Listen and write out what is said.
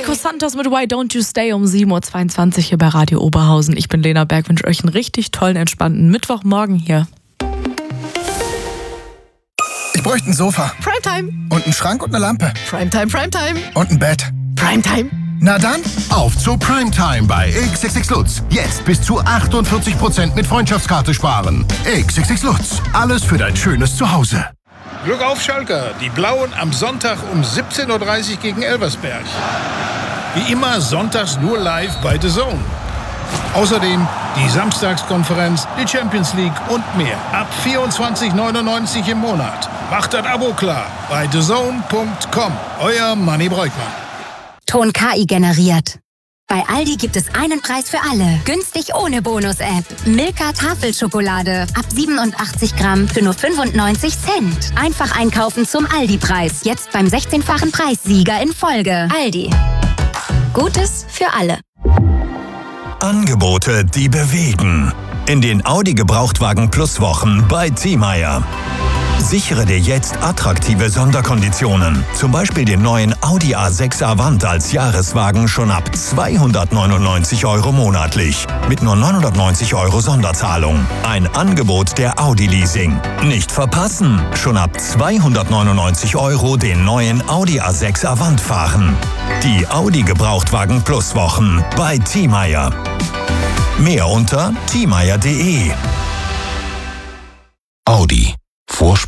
Marcos Santos mit Why Don't You Stay um 7.22 Uhr hier bei Radio Oberhausen. Ich bin Lena Berg, wünsche euch einen richtig tollen, entspannten Mittwochmorgen hier. Ich bräuchte ein Sofa. Primetime. Und einen Schrank und eine Lampe. Primetime, Primetime. Und ein Bett. Primetime. Na dann, Auf zu Primetime bei XXX Lutz. Jetzt bis zu 48% mit Freundschaftskarte sparen. XXX Lutz. Alles für dein schönes Zuhause. Glück auf, Schalker. Die Blauen am Sonntag um 17.30 Uhr gegen Elversberg. Wie immer sonntags nur live bei The Zone. Außerdem die Samstagskonferenz, die Champions League und mehr. Ab 24,99 € im Monat. Macht das Abo klar bei thezone.com. Euer Manni Breukmann. Ton KI generiert. Bei Aldi gibt es einen Preis für alle. Günstig ohne Bonus-App. Milka Tafelschokolade. Ab 87 Gramm für nur 95 Cent. Einfach einkaufen zum Aldi-Preis. Jetzt beim 16-fachen Preissieger in Folge. Aldi. Gutes für alle. Angebote, die bewegen. In den Audi Gebrauchtwagen Plus Wochen bei Thiemeyer. Sichere dir jetzt attraktive Sonderkonditionen. Zum Beispiel den neuen Audi A6 Avant als Jahreswagen schon ab 299 € monatlich. Mit nur 990 € Sonderzahlung. Ein Angebot der Audi Leasing. Nicht verpassen. Schon ab 299 € den neuen Audi A6 Avant fahren. Die Audi Gebrauchtwagen Plus Wochen bei Thiemeyer. Mehr unter thiemeyer.de. Audi.